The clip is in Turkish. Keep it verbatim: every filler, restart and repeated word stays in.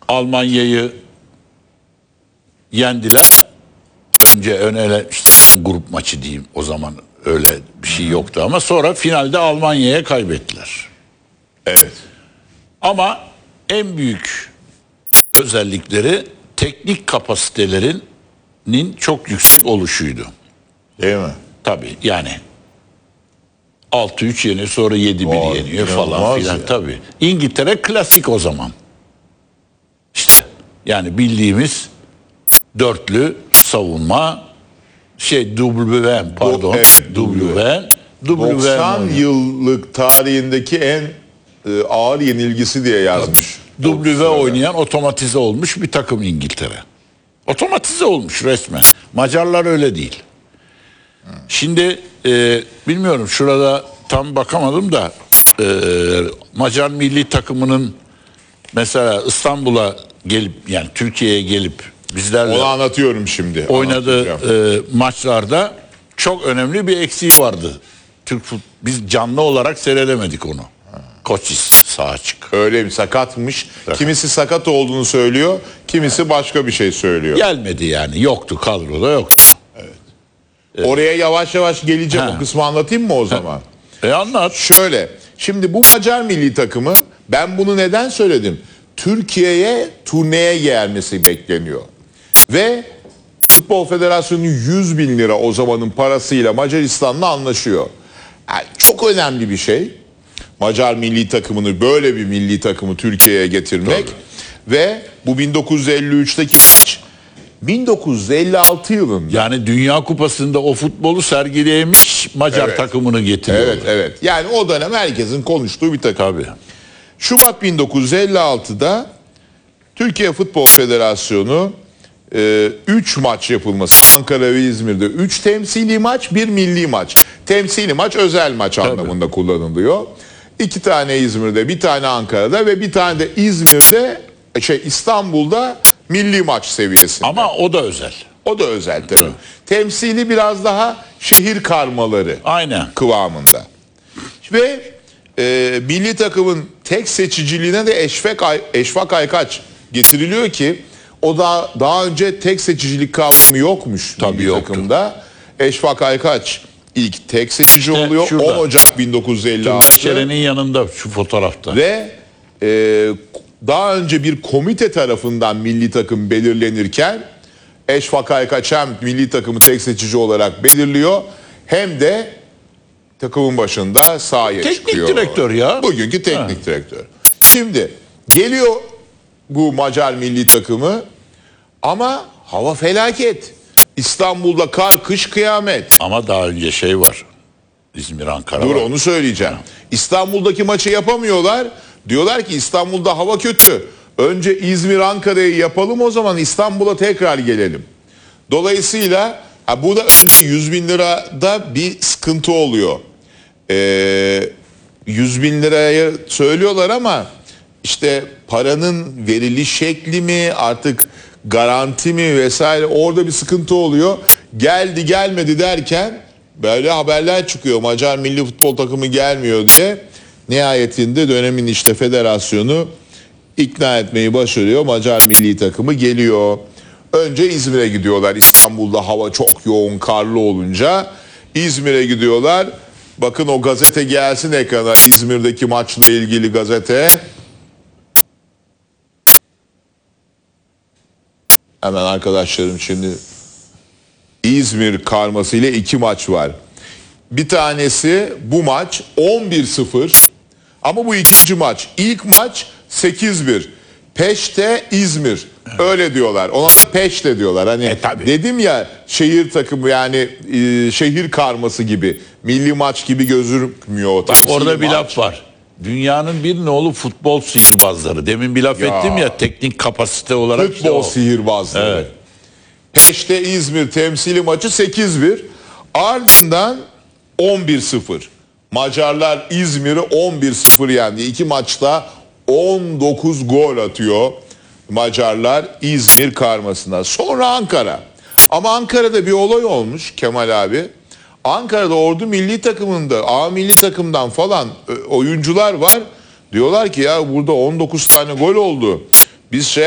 Almanya'yı yendiler. Önce ön ele işte grup maçı diyeyim, o zaman öyle bir şey yoktu ama sonra finalde Almanya'ya kaybettiler. Evet. Ama en büyük özellikleri teknik kapasitelerinin çok yüksek oluşuydu. Değil mi? Tabii yani altı üç yeniyor, sonra yedi bir Vay, yeniyor falan inanılmaz filan ya. tabii. İngiltere klasik o zaman. İşte yani bildiğimiz dörtlü savunma, şey W M pardon, evet, W M doksan oynuyor. yıllık tarihindeki en e, ağır yenilgisi diye yazmış. W oynayan otomatize olmuş bir takım İngiltere. Otomatize olmuş resmen. Macarlar öyle değil. Şimdi e, bilmiyorum, şurada tam bakamadım da e, Macar milli takımının mesela İstanbul'a gelip, yani Türkiye'ye gelip bizlerle Onu anlatıyorum şimdi. oynadığı Anlatacağım. e, maçlarda çok önemli bir eksiği vardı. Türk fut- biz canlı olarak seyredemedik onu. Koçis sağ açık. Öyle bir sakatmış. Kimisi sakat olduğunu söylüyor, kimisi başka bir şey söylüyor. Gelmedi yani, yoktu, kadroda yoktu. Oraya yavaş yavaş geleceğim. Ha. O kısmı anlatayım mı o zaman? E anlat. Şöyle, şimdi bu Macar milli takımı, ben bunu neden söyledim? Türkiye'ye turneye gelmesi bekleniyor. Ve Futbol Federasyonu yüz bin lira o zamanın parasıyla Macaristan'la anlaşıyor. Yani çok önemli bir şey. Macar milli takımını, böyle bir milli takımı Türkiye'ye getirmek. Tabii. Ve bu bin dokuz yüz elli üçteki maç bin dokuz yüz elli altı yılında. Yani Dünya Kupası'nda o futbolu sergileyemiş Macar Evet. takımını getiriyor. Evet, evet. Yani o dönem herkesin konuştuğu bir takım. Tabii. Şubat bin dokuz yüz elli altıda Türkiye Futbol Federasyonu üç maç yapılması, Ankara ve İzmir'de üç temsili maç, bir milli maç. Temsili maç özel maç anlamında kullanılıyor. İki tane İzmir'de, bir tane Ankara'da ve bir tane de İzmir'de, şey İstanbul'da milli maç seviyesinde. Ama o da özel. O da özel tabii. Temsili biraz daha şehir karmaları Aynen. kıvamında. Ve e, milli takımın tek seçiciliğine de Eşfak, Ay, Eşfak Aykaç getiriliyor ki o da daha önce tek seçicilik kavramı yokmuş Tabii milli yoktu. takımda. Eşfak Aykaç ilk tek seçici İşte oluyor. şurada. on Ocak bin dokuz yüz elli Turgay altı. Şeren'in yanında şu fotoğrafta. Ve e, daha önce bir komite tarafından milli takım belirlenirken Eşfak Aykaç hem milli takımı tek seçici olarak belirliyor, hem de takımın başında sahaya Teknik çıkıyor. direktör ya. Bugünkü teknik direktör. Şimdi geliyor bu Macar milli takımı ama hava felaket. İstanbul'da kar, kış, kıyamet. Ama daha önce şey var. İzmir, Ankara Dur var. onu söyleyeceğim. İstanbul'daki maçı yapamıyorlar. Diyorlar ki İstanbul'da hava kötü. Önce İzmir, Ankara'yı yapalım, o zaman İstanbul'a tekrar gelelim. Dolayısıyla ha, bu da önce yüz bin lirada bir sıkıntı oluyor. Ee, yüz bin liraya söylüyorlar ama işte paranın veriliş şekli mi, artık garanti mi vesaire, orada bir sıkıntı oluyor. Geldi gelmedi derken böyle haberler çıkıyor, Macar milli futbol takımı gelmiyor diye. Nihayetinde dönemin işte federasyonu ikna etmeyi başarıyor. Macar milli takımı geliyor. Önce İzmir'e gidiyorlar. İstanbul'da hava çok yoğun, karlı olunca İzmir'e gidiyorlar. Bakın o gazete gelsin ekrana, İzmir'deki maçla ilgili gazete. Hemen arkadaşlarım, şimdi İzmir karması ile iki maç var. Bir tanesi bu maç on bir sıfır ama bu ikinci maç. İlk maç sekiz bir. Peşte İzmir. Öyle diyorlar. Ona da Peşte diyorlar. Hani E, tabii. dedim ya, şehir takımı yani e, şehir karması gibi. Milli maç gibi gözükmüyor o temsili Orada bir maç. laf var. Dünyanın bir nolu futbol sihirbazları. Demin bir laf Ya. ettim ya, teknik kapasite olarak. işte Futbol o. sihirbazları. Evet. Peşte İzmir temsili maçı sekiz bir. Ardından on bir sıfır. Macarlar İzmir'i on bir sıfır yendi. İki maçta on dokuz gol atıyor Macarlar İzmir karmasına. Sonra Ankara. Ama Ankara'da bir olay olmuş Kemal abi. Ankara'da Ordu milli takımında, A milli takımdan falan e, oyuncular var. Diyorlar ki ya burada on dokuz tane gol oldu. Biz şey